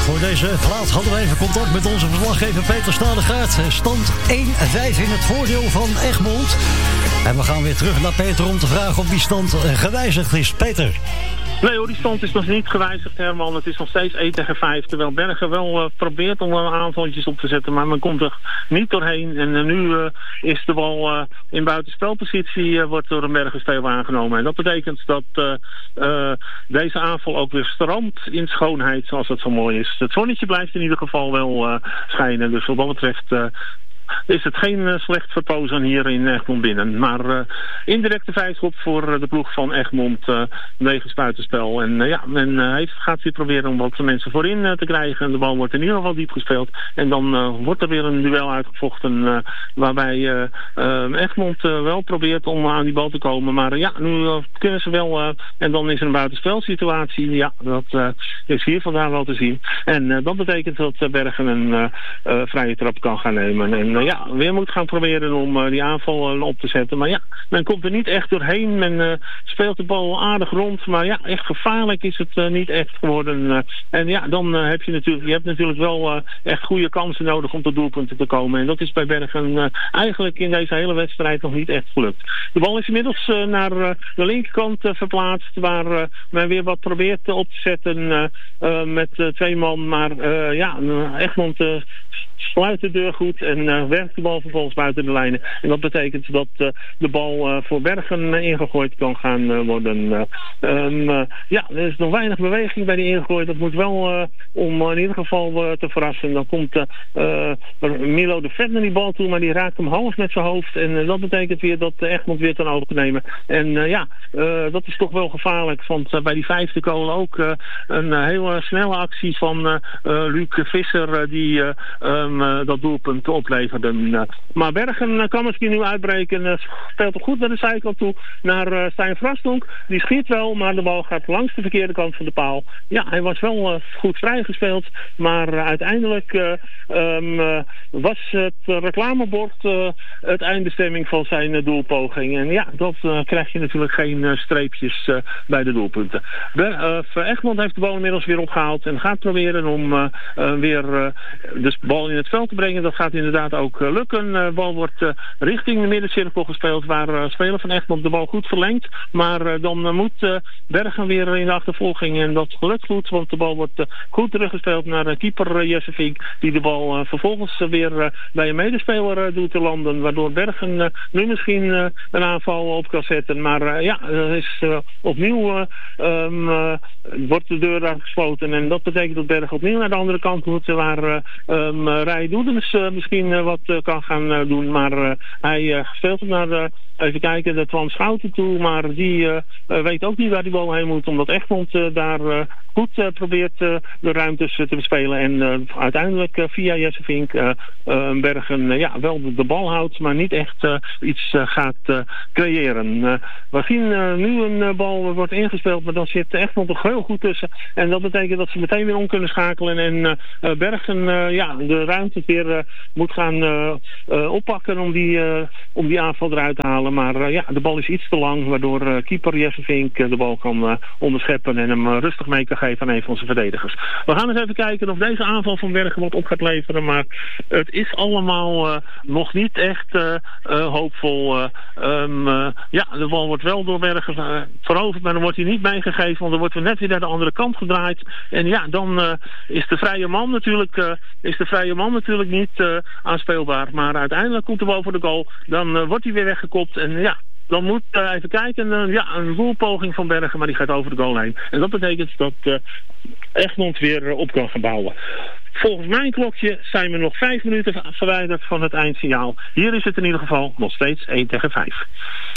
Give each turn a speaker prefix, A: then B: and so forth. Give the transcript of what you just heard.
A: Voor deze plaat hadden we even contact met onze verslaggever Peter Stadegaard. Stand 1-5 in het voordeel van Egmond. En we gaan weer terug naar Peter om te vragen of die stand gewijzigd is. Peter.
B: Nee hoor, die stand is nog niet gewijzigd, Herman. Het is nog steeds 1-5. Terwijl Bergen wel probeert om aanvalletjes op te zetten. Maar men komt er niet doorheen. En nu is de bal in buitenspelpositie. Wordt door een Bergen-speler aangenomen. En dat betekent dat deze aanval ook weer stroomt in schoonheid. Zoals het zo mooi is. Het zonnetje blijft in ieder geval wel schijnen. Dus wat dat betreft is het geen slecht verpozen hier in Egmond binnen. Maar indirecte vijfschop voor de ploeg van Egmond wegens buitenspel. En men gaat weer proberen om wat mensen voorin te krijgen. De bal wordt in ieder geval diep gespeeld. En dan wordt er weer een duel uitgevochten waarbij Egmond wel probeert om aan die bal te komen. Maar nu kunnen ze wel en dan is er een buitenspelsituatie. Ja, dat is hier vandaag wel te zien. En dat betekent dat Bergen een vrije trap kan gaan nemen. En weer moet gaan proberen om die aanval op te zetten. Maar men komt er niet echt doorheen. Men speelt de bal aardig rond. Maar echt gevaarlijk is het niet echt geworden. Dan heb je hebt natuurlijk wel echt goede kansen nodig om tot doelpunten te komen. En dat is bij Bergen eigenlijk in deze hele wedstrijd nog niet echt gelukt. De bal is inmiddels naar de linkerkant verplaatst. Waar men weer wat probeert op te zetten met 2 man. Maar Egmond sluit de deur goed en werkt de bal vervolgens buiten de lijnen. En dat betekent dat de bal voor Bergen ingegooid kan gaan worden. Er is nog weinig beweging bij die ingegooid. Dat moet wel om in ieder geval te verrassen. Dan komt Milo de Vet naar die bal toe, maar die raakt hem half met zijn hoofd. En dat betekent weer dat Egmond weer kan overnemen. En dat is toch wel gevaarlijk. Want bij die 5e goal ook een hele snelle actie van Luc Visser die dat doelpunt opleverden. Maar Bergen kan misschien nu uitbreken. Speelt er goed naar de zijkant toe. Naar Stijn Vrasdonk. Die schiet wel, maar de bal gaat langs de verkeerde kant van de paal. Ja, hij was wel goed vrijgespeeld. Maar uiteindelijk was het reclamebord het eindbestemming van zijn doelpoging. En dat krijg je natuurlijk geen streepjes bij de doelpunten. Egmond heeft de bal inmiddels weer opgehaald en gaat proberen om weer de bal in het veld te brengen. Dat gaat inderdaad ook lukken. De bal wordt richting de middencirkel gespeeld, waar speler van Egmond de bal goed verlengt. Maar dan moet Bergen weer in de achtervolging en dat lukt goed, want de bal wordt goed teruggespeeld naar keeper Jesse Vink, die de bal vervolgens weer bij een medespeler doet te landen, waardoor Bergen nu misschien een aanval op kan zetten. Maar is opnieuw wordt de deur daar gesloten en dat betekent dat Bergen opnieuw naar de andere kant moet, waar Rij Doedens misschien wat kan gaan doen. Maar hij speelt hem naar even kijken, de Twan Schouten toe, maar die weet ook niet waar die bal heen moet, omdat Egmond daar goed probeert de ruimtes te bespelen en uiteindelijk via Jesse Vink Bergen wel de bal houdt, maar niet echt iets gaat creëren. We zien nu een bal wordt ingespeeld, maar dan zit Egmond er heel goed tussen en dat betekent dat ze meteen weer om kunnen schakelen en Bergen de ruimte weer moet gaan oppakken om die aanval eruit te halen. Maar de bal is iets te lang, waardoor keeper Jesse Vink de bal kan onderscheppen en hem rustig mee kan geven aan een van zijn verdedigers. We gaan eens even kijken of deze aanval van Bergen wat op gaat leveren, maar het is allemaal nog niet echt hoopvol. De bal wordt wel door Bergen veroverd, maar dan wordt hij niet meegegeven, want dan wordt hij net weer naar de andere kant gedraaid. En dan is de vrije man natuurlijk niet aanspeelbaar. Maar uiteindelijk komt de bal voor de goal. Dan wordt hij weer weggekopt. En dan moet even kijken. Een doelpoging van Bergen, maar die gaat over de goal heen. En dat betekent dat Egmond weer op kan gaan bouwen. Volgens mijn klokje zijn we nog 5 minuten verwijderd van het eindsignaal. Hier is het in ieder geval nog steeds 1-5.